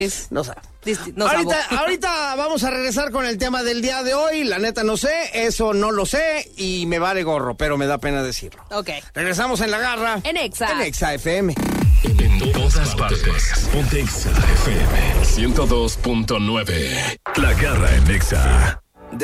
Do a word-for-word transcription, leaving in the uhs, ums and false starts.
No sé. No ahorita, ahorita vamos a regresar con el tema del día de hoy. La neta no sé, eso no lo sé y me vale gorro, pero me da pena decirlo. Ok. Regresamos en La Garra. En Exa. En Exa F M. En todas partes. Ponte Exa F M ciento dos punto nueve. La Garra en Exa.